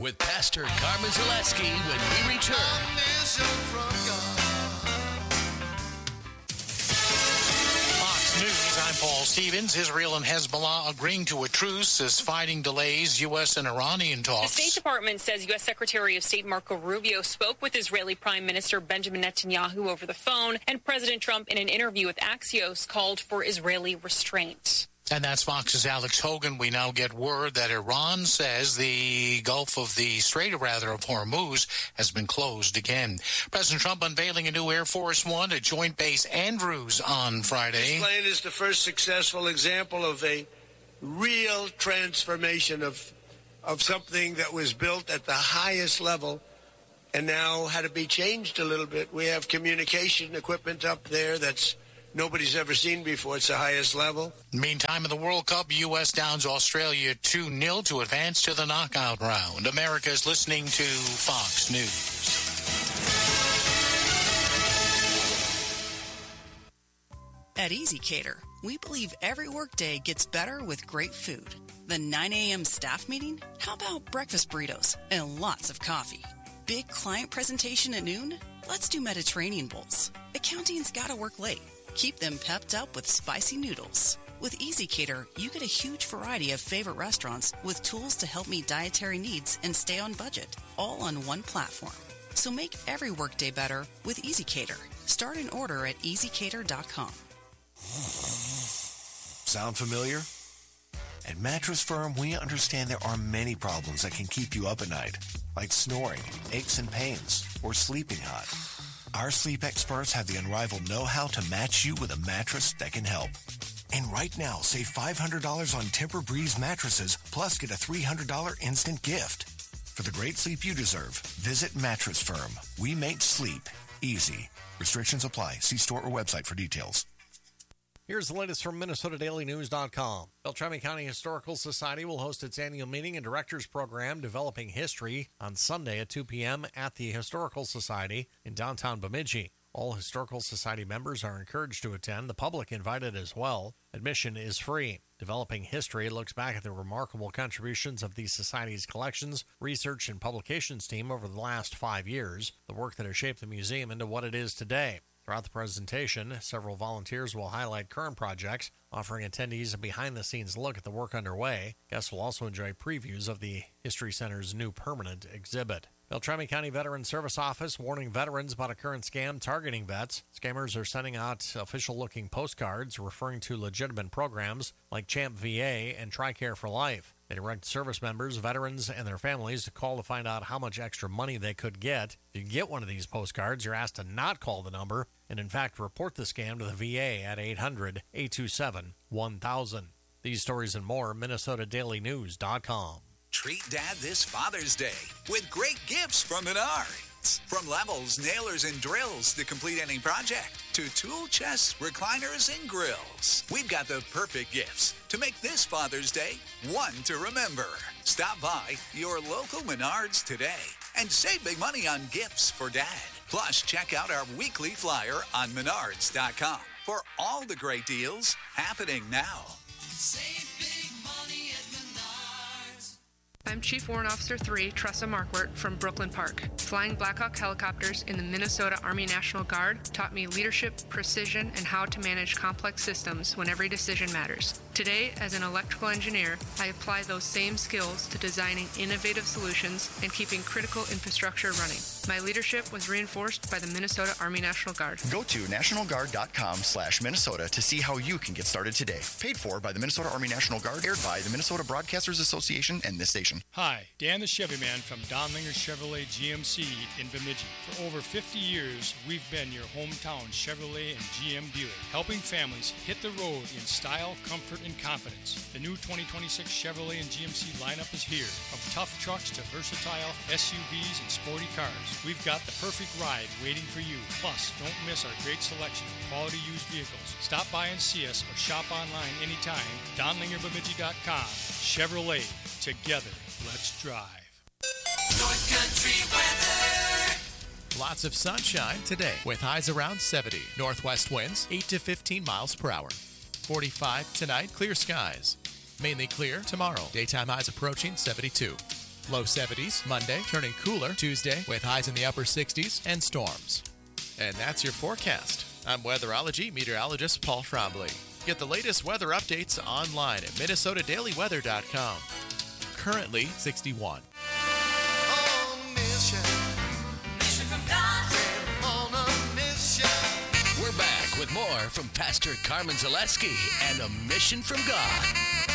with Pastor Carmen Zaleski when we return. Fox News, I'm Paul Stevens. Israel and Hezbollah agreeing to a truce as fighting delays U.S. and Iranian talks. The State Department says U.S. Secretary of State Marco Rubio spoke with Israeli Prime Minister Benjamin Netanyahu over the phone, and President Trump, in an interview with Axios, called for Israeli restraint. And that's Fox's Alex Hogan. We now get word that Iran says the Strait of Hormuz has been closed again. President Trump unveiling a new Air Force One at Joint Base Andrews on Friday. This plane is the first successful example of a real transformation of something that was built at the highest level and now had to be changed a little bit. We have communication equipment up there that's nobody's ever seen before. It's the highest level. Meantime, in the World Cup, U.S. downs Australia 2-0 to advance to the knockout round. America is listening to Fox News. At Easy Cater, we believe every workday gets better with great food. The 9 a.m. staff meeting? How about breakfast burritos and lots of coffee? Big client presentation at noon? Let's do Mediterranean bowls. Accounting's gotta work late. Keep them pepped up with spicy noodles. With Easy Cater, you get a huge variety of favorite restaurants with tools to help meet dietary needs and stay on budget, all on one platform. So make every workday better with Easy Cater. Start an order at easycater.com. Sound familiar? At Mattress Firm, we understand there are many problems that can keep you up at night, like snoring, aches and pains, or sleeping hot. Our sleep experts have the unrivaled know-how to match you with a mattress that can help. And right now, save $500 on Tempur-Breeze mattresses, plus get a $300 instant gift. For the great sleep you deserve, visit Mattress Firm. We make sleep easy. Restrictions apply. See store or website for details. Here's the latest from MinnesotaDailyNews.com. Beltrami County Historical Society will host its annual meeting and directors program Developing History on Sunday at 2 p.m. at the Historical Society in downtown Bemidji. All Historical Society members are encouraged to attend, the public invited as well. Admission is free. Developing History looks back at the remarkable contributions of the Society's collections, research, and publications team over the last 5 years, the work that has shaped the museum into what it is today. Throughout the presentation, several volunteers will highlight current projects, offering attendees a behind-the-scenes look at the work underway. Guests will also enjoy previews of the History Center's new permanent exhibit. Beltrami County Veteran Service Office warning veterans about a current scam targeting vets. Scammers are sending out official-looking postcards referring to legitimate programs like Champ VA and TRICARE for Life. They direct service members, veterans, and their families to call to find out how much extra money they could get. If you get one of these postcards, you're asked to not call the number and, in fact, report the scam to the VA at 800-827-1000. These stories and more, MinnesotaDailyNews.com. Treat Dad this Father's Day with great gifts from Menards. From levels, nailers, and drills to complete any project, to tool chests, recliners, and grills. We've got the perfect gifts to make this Father's Day one to remember. Stop by your local Menards today and save big money on gifts for Dad. Plus, check out our weekly flyer on Menards.com for all the great deals happening now. Save big money at Menards. I'm Chief Warrant Officer 3, Tressa Markwart from Brooklyn Park. Flying Black Hawk helicopters in the Minnesota Army National Guard taught me leadership, precision, and how to manage complex systems when every decision matters. Today, as an electrical engineer, I apply those same skills to designing innovative solutions and keeping critical infrastructure running. My leadership was reinforced by the Minnesota Army National Guard. Go to nationalguard.com/Minnesota to see how you can get started today. Paid for by the Minnesota Army National Guard, aired by the Minnesota Broadcasters Association and this station. Hi, Dan the Chevy Man from Donlinger Chevrolet GMC in Bemidji. For over 50 years, we've been your hometown Chevrolet and GM dealer, helping families hit the road in style, comfort, and confidence. The new 2026 Chevrolet and GMC lineup is here. From tough trucks to versatile SUVs and sporty cars, we've got the perfect ride waiting for you. Plus, don't miss our great selection of quality used vehicles. Stop by and see us or shop online anytime. DonlingerBemidji.com. Chevrolet. Together, let's drive. North Country weather. Lots of sunshine today with highs around 70. Northwest winds 8 to 15 miles per hour. 45 tonight, clear skies. Mainly clear tomorrow. Daytime highs approaching 72. Low 70s Monday, turning cooler Tuesday with highs in the upper 60s and storms. And that's your forecast. I'm weatherology meteorologist Paul Trombley. Get the latest weather updates online at minnesotadailyweather.com. Currently 61. We're back with more from Pastor Carmen Zaleski and A Mission from God.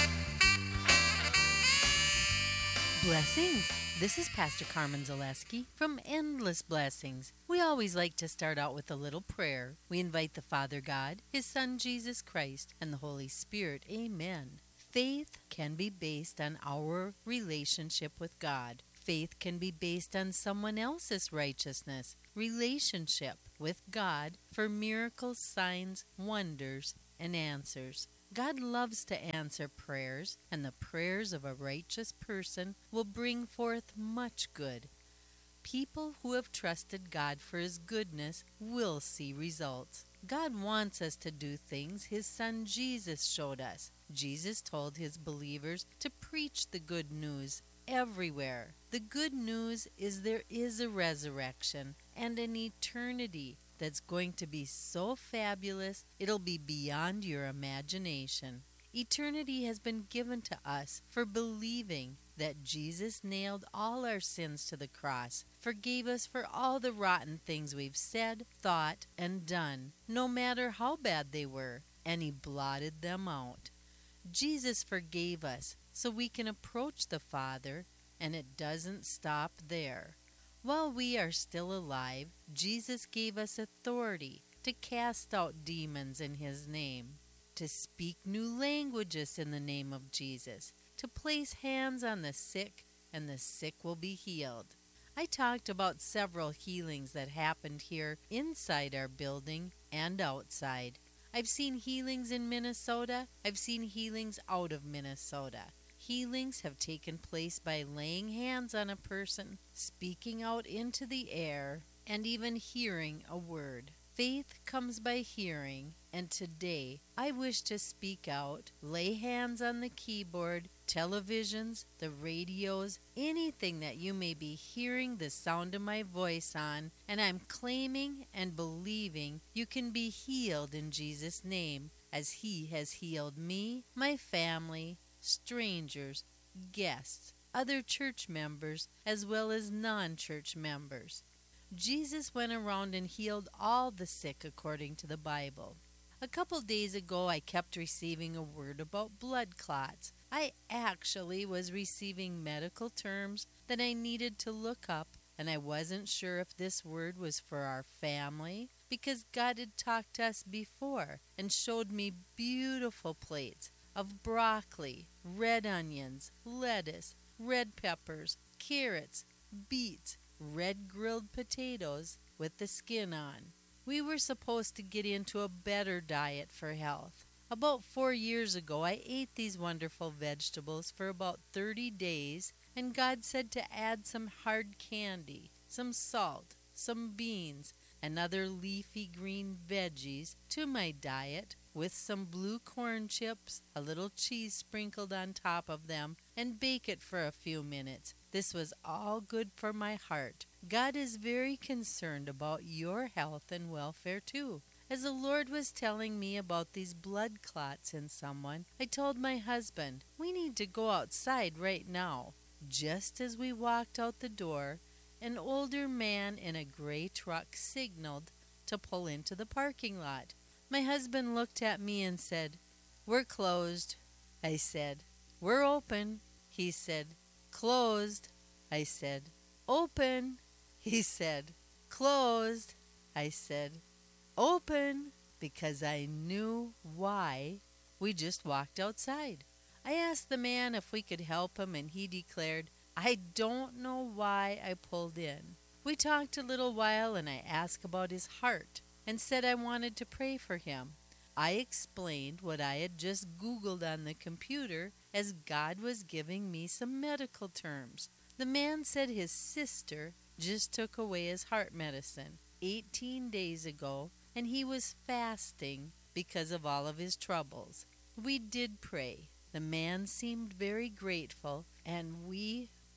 Blessings. This is Pastor Carmen Zaleski from Endless Blessings. We always like to start out with a little prayer. We invite the Father God, His Son Jesus Christ, and the Holy Spirit. Amen. Faith can be based on our relationship with God. Faith can be based on someone else's righteousness. Relationship with God for miracles, signs, wonders, and answers. God loves to answer prayers, and the prayers of a righteous person will bring forth much good. People who have trusted God for His goodness will see results. God wants us to do things His Son Jesus showed us. Jesus told His believers to preach the good news everywhere. The good news is there is a resurrection and an eternity that's going to be so fabulous it'll be beyond your imagination. Eternity has been given to us for believing that Jesus nailed all our sins to the cross, forgave us for all the rotten things we've said, thought, and done, no matter how bad they were, and He blotted them out. Jesus forgave us so we can approach the Father, and it doesn't stop there. While we are still alive, Jesus gave us authority to cast out demons in His name, to speak new languages in the name of Jesus, to place hands on the sick, and the sick will be healed. I talked about several healings that happened here inside our building and outside. I've seen healings in Minnesota. I've seen healings out of Minnesota. Healings have taken place by laying hands on a person, speaking out into the air, and even hearing a word. Faith comes by hearing, and today I wish to speak out, lay hands on the keyboard, televisions, the radios, anything that you may be hearing the sound of my voice on, and I'm claiming and believing you can be healed in Jesus' name, as He has healed me, my family, strangers, guests, other church members, as well as non-church members. Jesus went around and healed all the sick according to the Bible. A couple days ago, I kept receiving a word about blood clots. I actually was receiving medical terms that I needed to look up, and I wasn't sure if this word was for our family, because God had talked to us before and showed me beautiful plates of broccoli, red onions, lettuce, red peppers, carrots, beets, red grilled potatoes with the skin on. We were supposed to get into a better diet for health. About 4 years ago, I ate these wonderful vegetables for about 30 days, and God said to add some hard candy, some salt, some beans, and other leafy green veggies to my diet, with some blue corn chips, a little cheese sprinkled on top of them, and bake it for a few minutes. This was all good for my heart. God is very concerned about your health and welfare too. As the Lord was telling me about these blood clots in someone, I told my husband, we need to go outside right now. Just as we walked out the door, an older man in a gray truck signaled to pull into the parking lot. My husband looked at me and said, "We're closed." I said, "We're open." He said, "Closed." I said, "Open." He said, "Closed." I said, "Open," because I knew why. We just walked outside. I asked the man if we could help him, and he declared, "I don't know why I pulled in." We talked a little while, and I asked about his heart and said I wanted to pray for him. I explained what I had just Googled on the computer, as God was giving me some medical terms. The man said his sister just took away his heart medicine 18 days ago, and he was fasting because of all of his troubles. We did pray. The man seemed very grateful, and we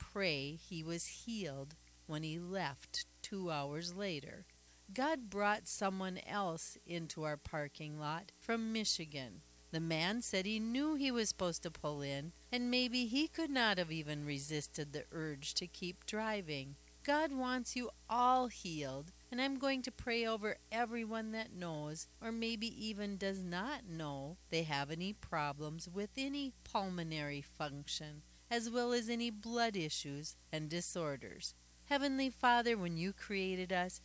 pray he was healed when he left 2 hours later. God brought someone else into our parking lot from Michigan. The man said he knew he was supposed to pull in, and maybe he could not have even resisted the urge to keep driving. God wants you all healed, and I'm going to pray over everyone that knows, or maybe even does not know, they have any problems with any pulmonary function, as well as any blood issues and disorders. Heavenly Father, when you created us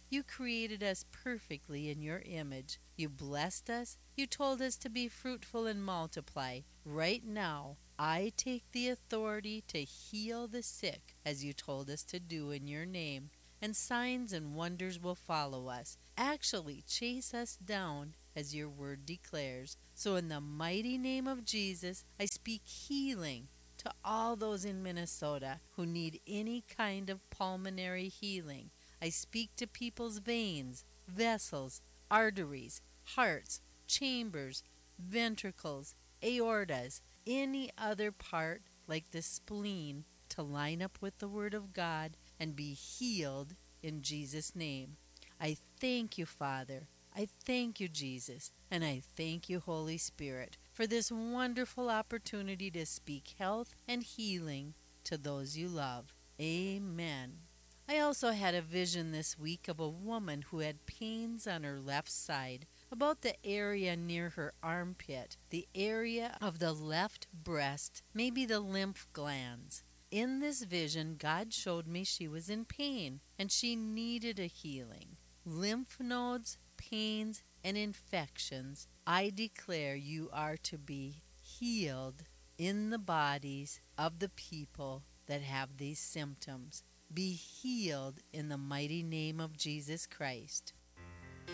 perfectly in your image. You blessed us. You told us to be fruitful and multiply. Right now, I take the authority to heal the sick, as you told us to do in your name, and signs and wonders will follow us. Actually, chase us down, as your word declares. So in the mighty name of Jesus, I speak healing to all those in Minnesota who need any kind of pulmonary healing. I speak to people's veins, vessels, arteries, hearts, chambers, ventricles, aortas, any other part like the spleen to line up with the Word of God and be healed in Jesus' name. I thank you, Father. I thank you, Jesus, and I thank you, Holy Spirit, for this wonderful opportunity to speak health and healing to those you love. Amen. I also had a vision this week of a woman who had pains on her left side, about the area near her armpit, the area of the left breast, maybe the lymph glands. In this vision, God showed me she was in pain and she needed a healing. Lymph nodes, pains, and infections, I declare you are to be healed in the bodies of the people that have these symptoms. Be healed in the mighty name of Jesus Christ.